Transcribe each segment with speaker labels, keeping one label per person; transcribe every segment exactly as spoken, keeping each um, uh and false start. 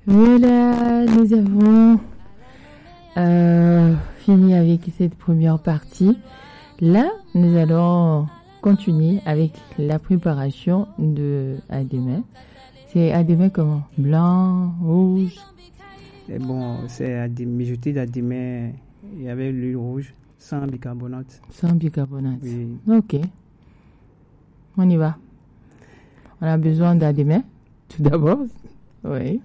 Speaker 1: Voilà, nous avons euh, fini avec cette première partie. Là, nous allons continuer avec la préparation de Adémé. C'est Adémé comment? Blanc, rouge?
Speaker 2: Et bon, c'est mijoté d'Adémé et avec l'huile rouge, sans bicarbonate.
Speaker 1: Sans bicarbonate.
Speaker 2: Oui.
Speaker 1: Ok. On y va. On a besoin d'Adémé, tout d'abord. Oui.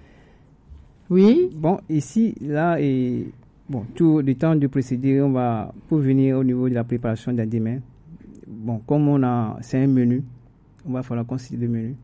Speaker 1: Oui.
Speaker 2: Bon, ici, là, et bon, tout le temps de procéder, on va, pour venir au niveau de la préparation d'Adémé. Bon, comme on a, c'est un menu, on va falloir considérer le menu.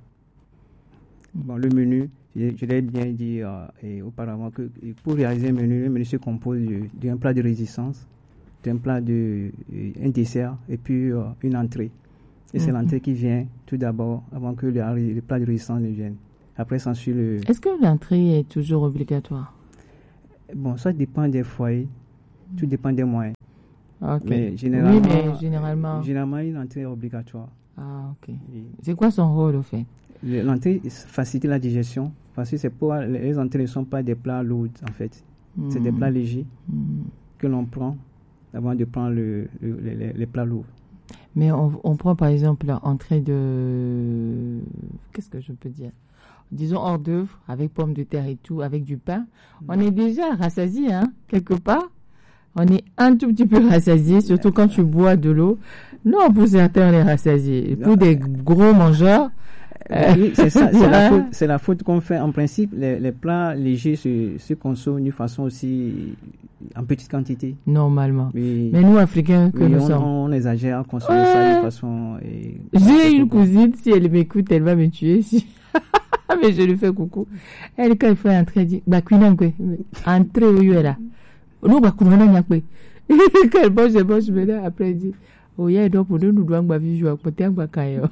Speaker 2: Bon, le menu, je, je l'ai bien dit euh, et auparavant que pour réaliser un menu, le menu se compose d'un plat de résistance, d'un plat de, euh, un dessert et puis euh, une entrée. Et c'est mm-hmm. l'entrée qui vient tout d'abord avant que le, le plat de résistance ne vienne. Après, s'ensuit le...
Speaker 1: Est-ce que l'entrée est toujours obligatoire?
Speaker 2: Bon, ça dépend des foyers, tout dépend des moyens.
Speaker 1: Okay.
Speaker 2: Mais généralement,
Speaker 1: oui, mais généralement...
Speaker 2: Généralement, une entrée est obligatoire.
Speaker 1: Ah, ok. Et c'est quoi son rôle, au fait?
Speaker 2: L'entrée facilite la digestion, parce que c'est pour, les entrées ne sont pas des plats lourds, en fait. Mm. C'est des plats légers mm. que l'on prend avant de prendre le, le, les, les plats lourds.
Speaker 1: Mais on, on prend, par exemple, l'entrée de... Qu'est-ce que je peux dire? Disons hors d'œuvre, avec pommes de terre et tout, avec du pain. Mm. On est déjà rassasié, hein, quelque part. On est un tout petit peu rassasié, surtout quand tu bois de l'eau. Non, pour certains, on est rassasié. Et pour des gros mangeurs...
Speaker 2: Euh, oui, c'est ça, c'est la faute, c'est la faute qu'on fait. En principe, les, les plats légers se, se consomment d'une façon aussi en petite quantité.
Speaker 1: Normalement. Oui. Mais nous, Africains, que
Speaker 2: oui,
Speaker 1: nous
Speaker 2: on,
Speaker 1: sommes.
Speaker 2: On exagère à consommer ouais. ça de façon... Et,
Speaker 1: j'ai une cousine, si elle m'écoute, elle va me tuer. Si... Mais je lui fais coucou. Elle, quand elle fait entrer, elle dit, bah, quoi, entrer où elle est là. Non, bah, comment on a fait? Quand elle mange, elle mange, mais là, après, elle dit, oh, il y a donc pour nous, nous devons avoir vu jouer, peut-être un bacailleur.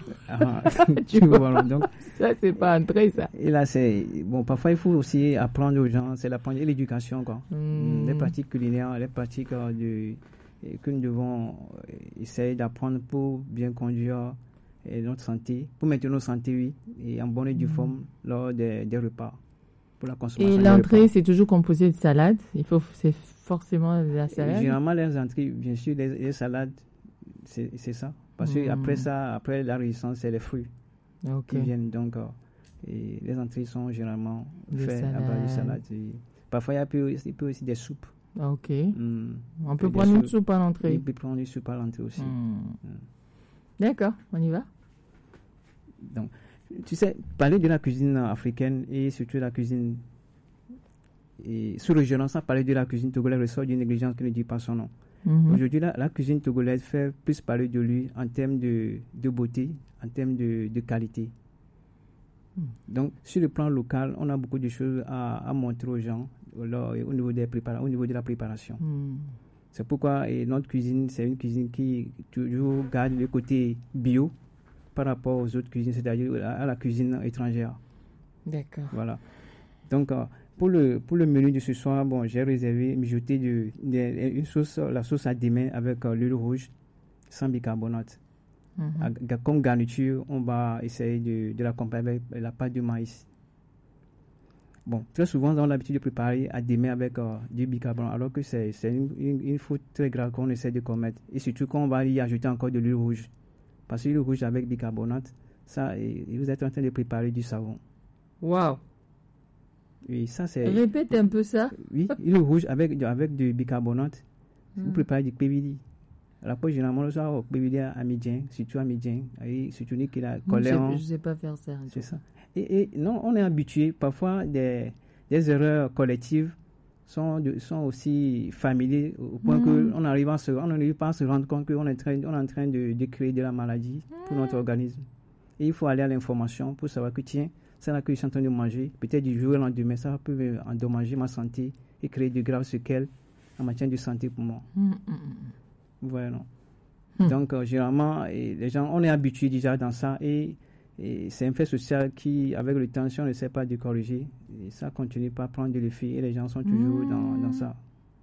Speaker 1: Tu vois, donc, ça, c'est pas entrer, ça.
Speaker 2: Et là, c'est, bon, parfois, il faut aussi apprendre aux gens, c'est l'apprendre et l'éducation, quoi. Mm. Les pratiques culinaires, les pratiques euh, de, que nous devons essayer d'apprendre pour bien conduire et notre santé, pour maintenir notre santé, oui, et en bonne et due forme mmh. lors des, des repas, pour la consommation.
Speaker 1: Et l'entrée, c'est toujours composé de salade. Il faut, c'est forcément de la salade.
Speaker 2: Et généralement, les entrées, bien sûr, les, les salades, c'est, c'est ça. Parce mmh. que après ça, après la résistance, c'est les fruits okay. qui viennent. Donc, euh, et les entrées sont généralement
Speaker 1: des
Speaker 2: faites
Speaker 1: salades.
Speaker 2: à base de salade. Et parfois, il y a peu, il peut aussi des soupes.
Speaker 1: Ok.
Speaker 2: Mmh.
Speaker 1: On peut prendre une soupe à l'entrée.
Speaker 2: On peut prendre une soupe à l'entrée aussi. Mmh. Mmh.
Speaker 1: D'accord, on y va.
Speaker 2: Donc, tu sais, parler de la cuisine africaine et surtout de la cuisine et sous-régionale, sans parler de la cuisine togolaise, ressort d'une négligence qui ne dit pas son nom. Mm-hmm. Aujourd'hui, la, la cuisine togolaise fait plus parler de lui en termes de, de beauté, en termes de, de qualité. Mm. Donc, sur le plan local, on a beaucoup de choses à, à montrer aux gens alors, au, niveau des prépara- au niveau de la préparation. Mm. C'est pourquoi et notre cuisine, c'est une cuisine qui toujours garde le côté bio par rapport aux autres cuisines, c'est-à-dire à la cuisine étrangère.
Speaker 1: D'accord.
Speaker 2: Voilà. Donc, euh, pour, le, pour le menu de ce soir, bon, j'ai réservé, mijoté de, de, une sauce, la sauce Adémé avec euh, l'huile rouge sans bicarbonate. Mm-hmm. À, comme garniture, on va essayer de, de l'accompagner avec la pâte de maïs. Bon, très souvent, on a l'habitude de préparer Adémé avec euh, du bicarbonate, alors que c'est, c'est une, une, une faute très grave qu'on essaie de commettre. Et surtout qu'on va y ajouter encore de l'huile rouge. Parce que l'huile rouge avec bicarbonate, ça, et, et vous êtes en train de préparer du savon.
Speaker 1: Waouh!
Speaker 2: Oui, ça c'est...
Speaker 1: Répète un peu ça.
Speaker 2: Oui, l'huile rouge avec, avec du bicarbonate, mm. vous préparez du pébidi. Alors, pour généralement, le soir, au pébidi à midi, surtout à midi, et surtout qu'il a collé.
Speaker 1: Je ne sais pas faire ça.
Speaker 2: C'est ça. Et, et non, on est habitué, parfois, des, des erreurs collectives sont, de, sont aussi familiers au point mm. qu'on n'arrive pas à se rendre compte qu'on est en train, on est en train de, de créer de la maladie mm. pour notre organisme. Et il faut aller à l'information pour savoir que, tiens, c'est là que je suis en train de manger. Peut-être du jour au lendemain, ça peut endommager ma santé et créer de graves séquelles en matière de santé pour moi. Mm. Voilà. Non. Mm. Donc, euh, généralement, et les gens, on est habitué déjà dans ça et, et c'est un fait social qui, avec le temps, si on ne sait pas de corriger, et ça continue pas à prendre de l'effet et les gens sont toujours mm. dans, dans ça.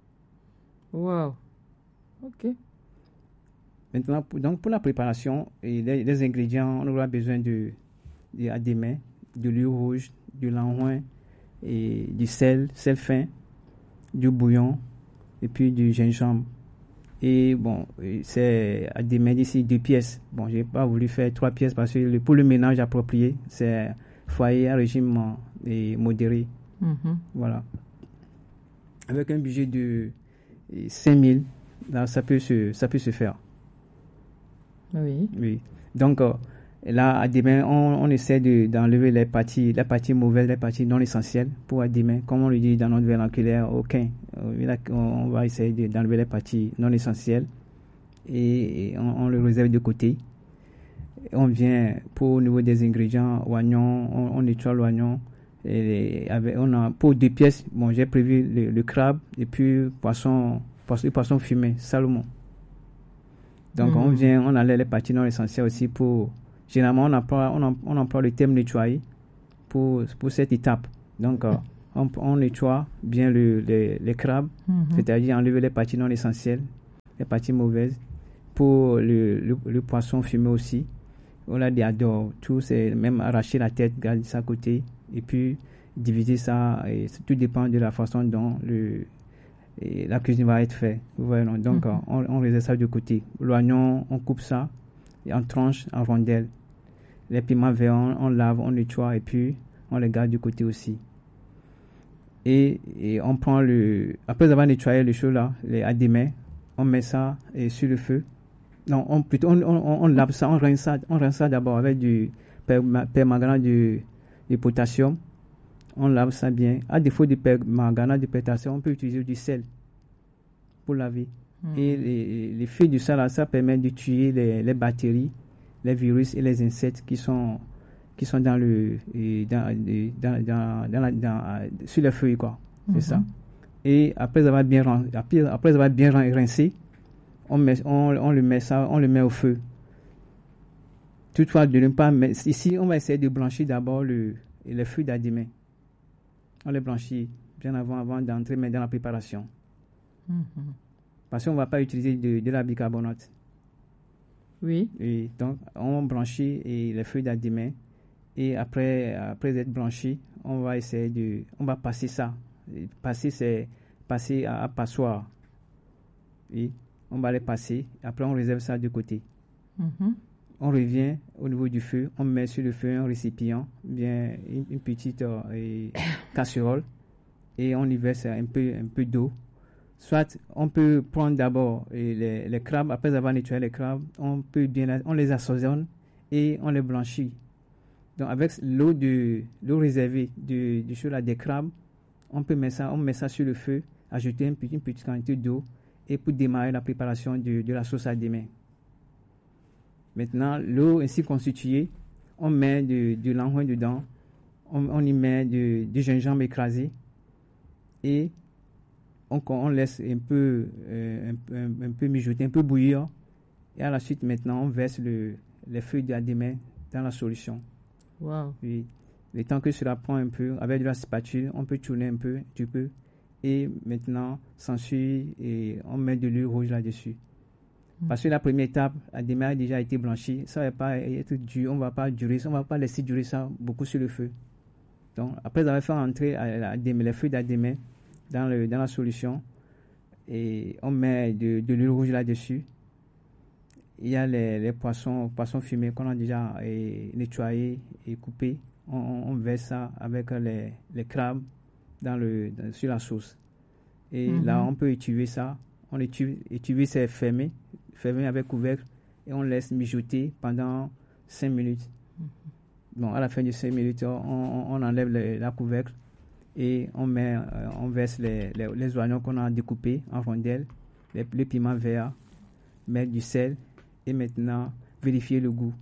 Speaker 1: Wow. Ok.
Speaker 2: Maintenant, pour, donc pour la préparation et les, les ingrédients, on aura besoin de, de Adémé, de l'huile rouge, de l'enjoin, et du sel, sel fin, du bouillon et puis du gingembre. Et bon, c'est à démêler ici deux pièces. Bon, j'ai pas voulu faire trois pièces parce que le, pour le ménage approprié, c'est foyer à régime et modéré.
Speaker 1: Mm-hmm.
Speaker 2: Voilà. Avec un budget de cinq mille, là, ça peut se, ça peut se faire.
Speaker 1: Oui.
Speaker 2: Oui. Donc, euh, là, à demain, on, on essaie de, d'enlever les parties, les parties mauvaises, les parties non essentielles pour à demain. Comme on le dit dans notre vernaculaire, aucun. Euh, on, on va essayer de, d'enlever les parties non essentielles et, et on, on le réserve de côté. Et on vient pour au niveau des ingrédients, oignon, on, on nettoie l'oignon. Et avec, on a pour deux pièces, bon, j'ai prévu le, le crabe et puis poisson, poisson, poisson fumé, salmon. Donc, mmh. on vient, on enlève les parties non essentielles aussi pour. Généralement, on emploie, on, on emploie le terme nettoyer pour, pour cette étape. Donc, euh, on, on nettoie bien le, les, les crabes, mmh. c'est-à-dire enlever les parties non essentielles, les parties mauvaises. Pour le, le, le poisson fumé aussi, on l'a dit, adore tout, c'est même arracher la tête, garder ça à côté, et puis diviser ça. Et tout dépend de la façon dont le, et la cuisine va être faite. Voilà, donc, mmh. on, on réserve ça de côté. L'oignon, on coupe ça en tranches, en rondelles. Les piments verts, on, on lave, on nettoie et puis on les garde de côté aussi. Et, et on prend le. Après avoir nettoyé les choses là, les adémets, on met ça et sur le feu. Non, on, plutôt, on, on, on lave ça, on rince ça, on rince ça d'abord avec du permanganate de, de potassium. On lave ça bien. À défaut de permanganate de potassium, on peut utiliser du sel pour laver. Mmh. Et les, les feuilles du sel, ça permet de tuer les, les bactéries, les virus et les insectes qui sont, qui sont dans le, dans, dans, dans, dans, la, dans, sur les feuilles, quoi. C'est mmh. ça. Et après avoir bien, après, après avoir bien rincé, on, met, on, on, le met ça, on le met au feu. Toutefois, de ne pas mettre, ici, on va essayer de blanchir d'abord le, les feuilles d'adémais. On les blanchit bien avant, avant d'entrer mais dans la préparation. Mmh. Parce qu'on ne va pas utiliser de, de la bicarbonate.
Speaker 1: Oui.
Speaker 2: Et donc, on blanchit et les feuilles d'adémais. Et après, après être blanchi, on va essayer de... On va passer ça. Passer, c'est passer à, à passoire. Oui. On va les passer. Après, on réserve ça de côté. Mm-hmm. On revient au niveau du feu. On met sur le feu un récipient, bien une, une petite euh, et casserole. Et on y verse un peu, un peu d'eau. Soit on peut prendre d'abord les, les crabes. Après avoir nettoyé les crabes, on peut bien, on les assaisonne et on les blanchit. Donc avec l'eau de l'eau réservée du de, de des crabes, on peut mettre ça, on met ça sur le feu, ajouter une petite, une petite quantité d'eau et pour démarrer la préparation de, de la sauce à demain. Maintenant, l'eau ainsi constituée, on met de, de l'anjoin dedans, on, on y met de, du gingembre écrasé et on, on laisse un peu, euh, un, un, un peu mijoter, un peu bouillir. Et à la suite, maintenant, on verse le, les feuilles d'adémais dans la solution.
Speaker 1: Wow.
Speaker 2: Oui. Le temps que cela prend un peu, avec de la spatule, on peut tourner un peu, tu peux. Et maintenant, s'ensuit et on met de l'huile rouge là-dessus. Mm. Parce que la première étape, l'adémais a déjà été blanchi. Ça ne va pas être dur, on ne va pas durer, on ne va pas laisser durer ça beaucoup sur le feu. Donc, après avoir fait entrer les feuilles d'adémais dans, le, dans la solution, et on met de, de l'huile rouge là-dessus. Il y a les, les poissons, poissons fumés qu'on a déjà et, nettoyés et coupés. On, on verse ça avec les, les crabes dans le, dans, sur la sauce. Et mm-hmm. là, on peut étuver ça. On étuve, étuver, c'est fermé, fermé avec couvercle. Et on laisse mijoter pendant cinq minutes. Mm-hmm. Bon, à la fin de cinq minutes, on, on enlève le, la couvercle et on, met, euh, on verse les, les, les oignons qu'on a découpés en rondelles, les, les piments verts, mettre du sel. Et maintenant, vérifier le goût.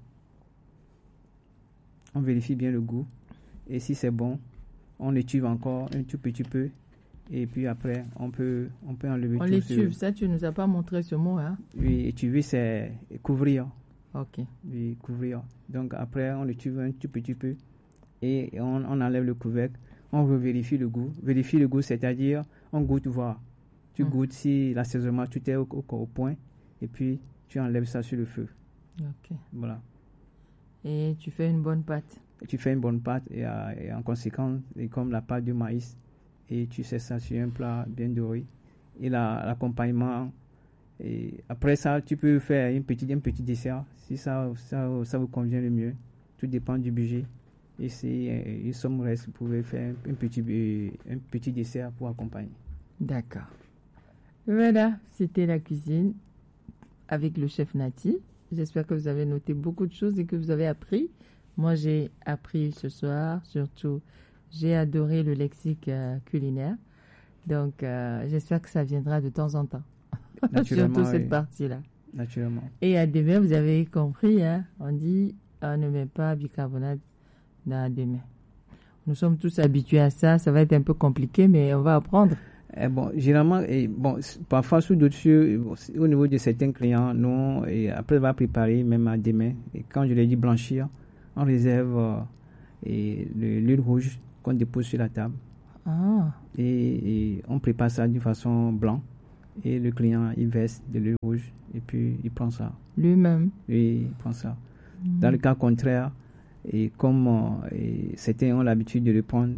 Speaker 2: On vérifie bien le goût. Et si c'est bon, on étuve encore un tout petit peu. Et puis après, on peut, on peut enlever
Speaker 1: on
Speaker 2: tout.
Speaker 1: On l'étuve, ça tu ne nous as pas montré ce mot, hein?
Speaker 2: Oui, étuver, c'est couvrir.
Speaker 1: Ok.
Speaker 2: Oui, couvrir. Donc après, on l'étuve un tout petit peu. Et on, on enlève le couvercle. On revérifie le goût. Vérifier le goût, c'est-à-dire, on goûte voir. Tu hum. goûtes si l'assaisonnement, tout est au, au, au point. Et puis, tu enlèves ça sur le feu.
Speaker 1: Ok.
Speaker 2: Voilà.
Speaker 1: Et tu fais une bonne pâte.
Speaker 2: tu fais une bonne pâte et, et en conséquence, et comme la pâte de maïs, et tu sais ça sur un plat bien doré. Et la, l'accompagnement, et après ça, tu peux faire une petite, un petit dessert, si ça, ça, ça vous convient le mieux. Tout dépend du budget. Et si une somme reste, vous pouvez faire un petit, un petit dessert pour accompagner.
Speaker 1: D'accord. Voilà, c'était la cuisine avec le chef Nati. J'espère que vous avez noté beaucoup de choses et que vous avez appris. Moi, j'ai appris ce soir, surtout, j'ai adoré le lexique euh, culinaire. Donc, euh, j'espère que ça viendra de temps en temps. Surtout cette oui. partie-là.
Speaker 2: Naturellement.
Speaker 1: Et à demain, vous avez compris, hein, on dit, on ne met pas bicarbonate dans la demain. Nous sommes tous habitués à ça. Ça va être un peu compliqué, mais on va apprendre.
Speaker 2: Eh bon, généralement, et bon, parfois sous d'autres cieux, au niveau de certains clients, nous, et après on va préparer même à demain. Et quand je l'ai dit blanchir, on réserve euh, et le, l'huile rouge qu'on dépose sur la table.
Speaker 1: Ah.
Speaker 2: Et, et on prépare ça d'une façon blanche. Et le client, il verse de l'huile rouge et puis il prend ça.
Speaker 1: Lui-même?
Speaker 2: Oui, il prend ça.
Speaker 1: Mm.
Speaker 2: Dans le cas contraire, et comme euh, et certains ont l'habitude de le prendre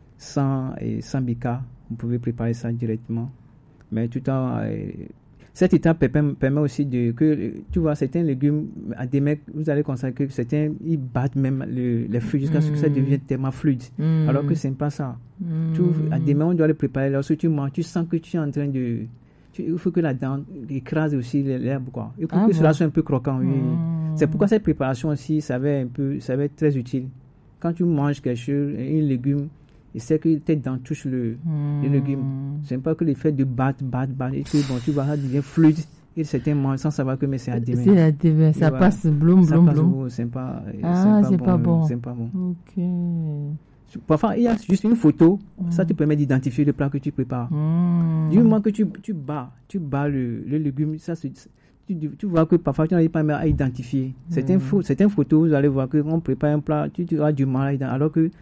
Speaker 2: sans, et sans bica, vous pouvez préparer ça directement. Mais tout en... Euh, cette étape permet aussi de... que tu vois, certains légumes, à des mecs, vous allez constater que certains, ils battent même le, les feuilles jusqu'à mm. ce que ça devienne tellement fluide. Mm. Alors que ce n'est pas ça. Mm. Tout, à des mecs, on doit le préparer. Lorsque tu manges, tu sens que tu es en train de... Tu, il faut que la dent écrase aussi l'herbe, quoi. Il faut ah que bon. cela soit un peu croquant, oui. Mm. C'est pourquoi cette préparation aussi, ça va, un peu, ça va être très utile. Quand tu manges quelque chose, un légume, et c'est que tes dents touchent le, mmh. le légume. C'est pas que l'effet de battre, battre, battre, et que bon, tu vois, ça devient fluide, et certains mangent sans savoir que mais c'est à demain.
Speaker 1: C'est à demain, ça voilà. passe bloum, bloum, bloum.
Speaker 2: C'est pas,
Speaker 1: ah, c'est pas, pas bon.
Speaker 2: C'est pas bon.
Speaker 1: Ok.
Speaker 2: Parfois, il y a juste une photo, mmh. ça te permet d'identifier le plat que tu prépares. Mmh. Du moment que tu, tu bats, tu bats le, le légume, ça se, tu, tu vois que parfois tu n'arrives pas à identifier. Mmh. Certaines, certaines photos, vous allez voir qu'on prépare un plat, tu, tu auras du mal à identifier, alors que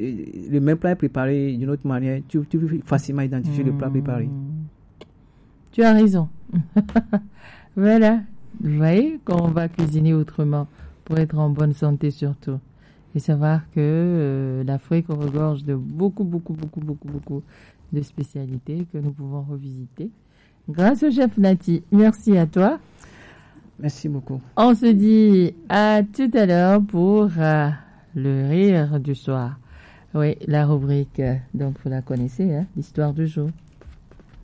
Speaker 2: le même plat est préparé d'une autre manière, tu, tu peux facilement identifier mmh. le plat préparé.
Speaker 1: Tu as raison. Voilà. Vous voyez qu'on va cuisiner autrement pour être en bonne santé surtout. Et savoir que euh, l'Afrique regorge de beaucoup, beaucoup, beaucoup, beaucoup, beaucoup de spécialités que nous pouvons revisiter. Grâce au chef Nati. Merci à toi.
Speaker 2: Merci beaucoup.
Speaker 1: On se dit à tout à l'heure pour euh, le rire du soir. Oui, la rubrique, euh, donc vous la connaissez, hein, l'histoire du jour.